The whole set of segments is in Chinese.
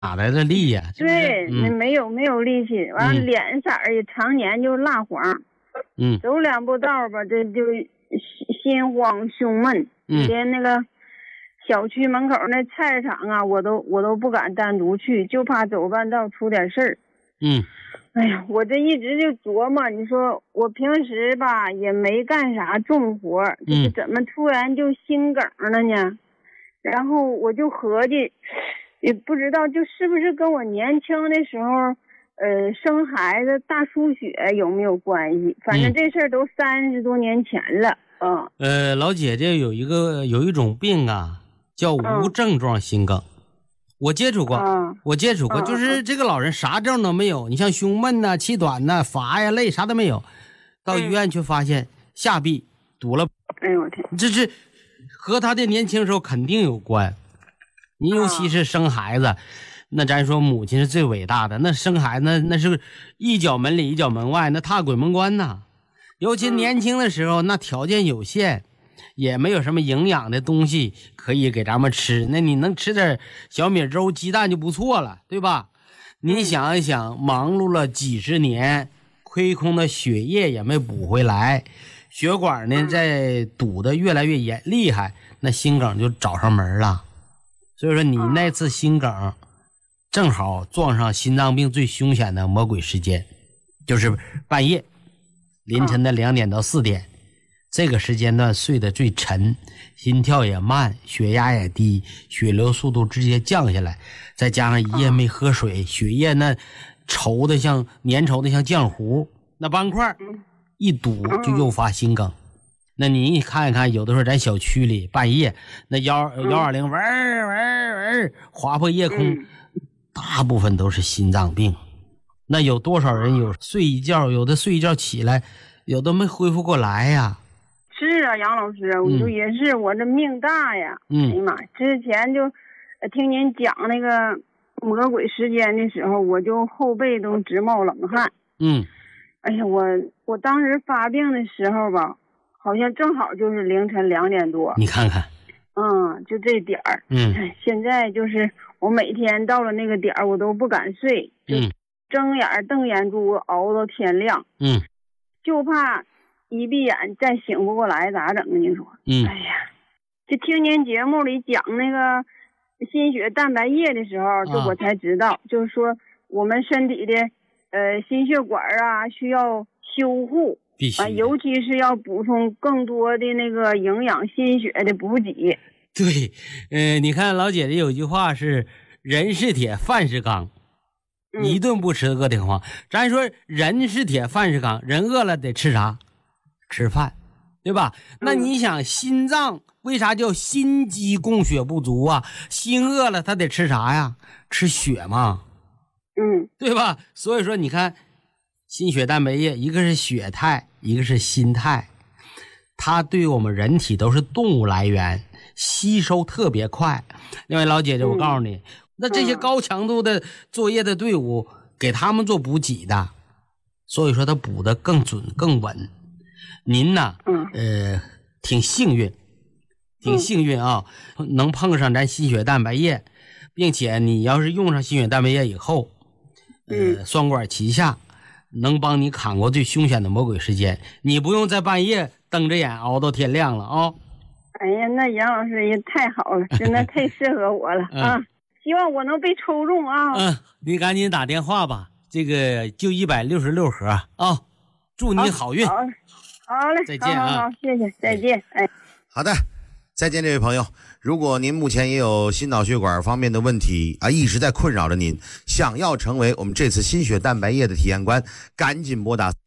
哪来的力呀？ 对，没有力气，完了脸色也常年就蜡黄。走两步道吧，这就心慌胸闷。连那个小区门口那菜市场啊，我都不敢单独去，就怕走半道出点事儿。哎呀，我这一直就琢磨，你说我平时吧也没干啥重活，就是怎么突然就心梗了呢？然后我就合计，也不知道就是不是跟我年轻的时候，生孩子大出血有没有关系？反正这事儿都30多年前了。 老姐姐有一种病啊，叫无症状心梗。我接触过，就是这个老人啥症都没有，你像胸闷呐、气短呐、乏呀、累啥都没有，到医院却发现下壁堵了。 哎呦我天！ 这是和他的年轻时候肯定有关。你尤其是生孩子，那咱说母亲是最伟大的，那生孩子那是一脚门里一脚门外，那踏鬼门关呐。尤其年轻的时候，那条件有限。也没有什么营养的东西可以给咱们吃，那你能吃点小米粥鸡蛋就不错了，对吧？你想一想，忙碌了几十年，亏空的血液也没补回来，血管呢在堵得越来越厉害，那心梗就找上门了。所以说你那次心梗正好撞上心脏病最凶险的魔鬼时间，就是半夜凌晨的2点到4点，这个时间段睡得最沉，心跳也慢，血压也低，血流速度直接降下来，再加上一夜没喝水，血液那稠的像粘稠的像浆糊，那斑块一堵就诱发心梗。那你看一看，有的时候咱小区里半夜那120嗡划破夜空，大部分都是心脏病。那有多少人有睡一觉，有的睡一觉起来，有的没恢复过来呀。 是啊，杨老师，我就也是我这命大呀。哎呀妈，之前就听您讲那个魔鬼时间的时候，我就后背都直冒冷汗。哎呀，我当时发病的时候吧，好像正好就是凌晨2点多。 你看看。 就这点儿。现在就是我每天到了那个点儿，我都不敢睡，就睁眼瞪眼珠熬到天亮。就怕一闭眼再醒不过来，咋整啊？你说？哎呀，就听您节目里讲那个心血蛋白液的时候，就我才知道，就是说我们身体的心血管啊需要修护，尤其是要补充更多的那个营养心血的补给。 对，你看老姐姐有句话是人是铁饭是钢，一顿不吃饿得慌。咱说人是铁饭是钢，人饿了得吃啥？吃饭，对吧？那你想心脏为啥叫心肌供血不足啊？心饿了它得吃啥呀？吃血嘛。对吧？所以说你看心血蛋白液，一个是血肽，一个是心肽，它对我们人体都是动物来源，吸收特别快。另外老姐姐我告诉你，那这些高强度的作业的队伍给他们做补给的，所以说它补得更准更稳。您呢挺幸运啊，能碰上咱心血蛋白液，并且你要是用上心血蛋白液以后双管齐下，能帮你扛过最凶险的魔鬼时间，你不用在半夜瞪着眼熬到天亮了啊。 哎呀，那杨老师也太好了，真的太适合我了啊！希望我能被抽中啊。 你赶紧打电话吧，这个就166盒啊，祝你好运。 好嘞， 再见啊！ 好，谢谢，再见。 好的，再见，这位朋友。如果您目前也有心脑血管方面的问题一直在困扰着您，想要成为我们这次心血蛋白液的体验官，赶紧拨打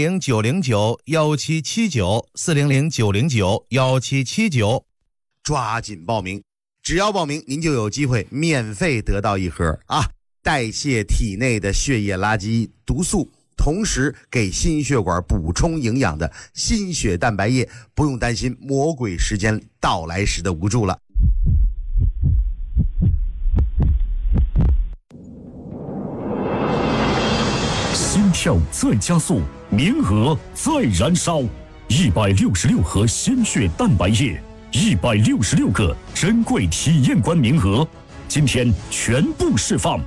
400-909-1779，400-909-1779，抓紧报名。只要报名，您就有机会免费得到一盒代谢体内的血液垃圾毒素，同时给心血管补充营养的心血蛋白液，不用担心魔鬼时间到来时的无助了。 心跳在加速，名额在燃烧，166盒心血蛋白液，166个珍贵体验官名额， 今天全部释放。